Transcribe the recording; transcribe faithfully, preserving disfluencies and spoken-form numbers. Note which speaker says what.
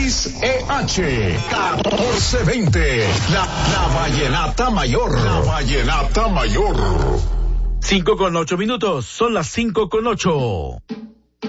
Speaker 1: X E H catorce veinte. La, la Vallenata Mayor. La Vallenata Mayor.
Speaker 2: Cinco con ocho minutos, son las cinco con ocho.